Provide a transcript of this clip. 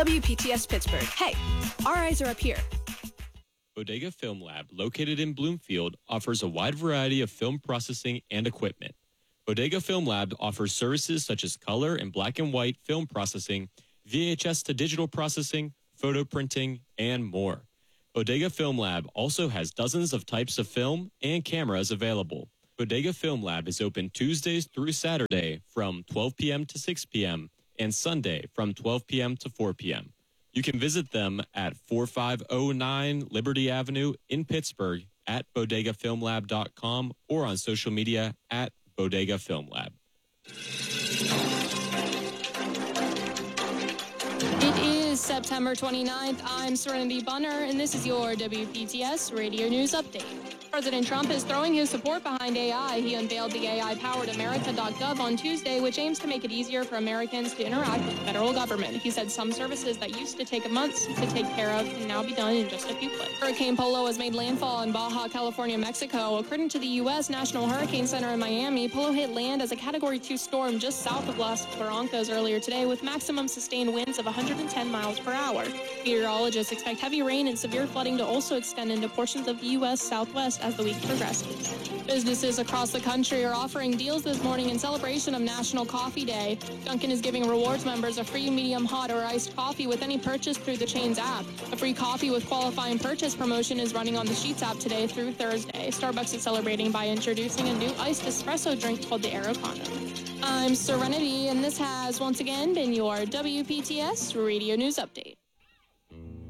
WPTS Pittsburgh. Hey, our eyes are up here. Bodega Film Lab, located in Bloomfield, offers a wide variety of film processing and equipment. Bodega Film Lab offers services such as color and black and white film processing, VHS to digital processing, photo printing, and more. Bodega Film Lab also has dozens of types of film and cameras available. Bodega Film Lab is open Tuesdays through Saturday from 12 p.m. to 6 p.m. and Sunday from 12 p.m. to 4 p.m. You can visit them at 4509 Liberty Avenue in Pittsburgh at bodegafilmlab.com or on social media at Bodega Film Lab. It is September 29th. I'm Serenity Bunner, and this is your WPTS Radio News Update. President Trump is throwing his support behind AI. He unveiled the AI-powered America.gov on Tuesday, which aims to make it easier for Americans to interact with the federal government. He said some services that used to take months to take care of can now be done in just a few clicks. Hurricane Polo has made landfall in Baja California, Mexico. According to the U.S. National Hurricane Center in Miami, Polo hit land as a Category 2 storm just south of Los Barrancos earlier today with maximum sustained winds of 110 miles per hour. Meteorologists expect heavy rain and severe flooding to also extend into portions of the U.S. Southwest as the week progresses. Businesses across the country are offering deals this morning in celebration of National Coffee Day. Dunkin' is giving rewards members a free medium hot or iced coffee with any purchase through the chain's app. A free coffee with qualifying purchase promotion is running on the Sheets app today through Thursday. Starbucks is celebrating by introducing a new iced espresso drink called the Aerocano. I'm Serenity, and this has once again been your WPTS Radio News Update.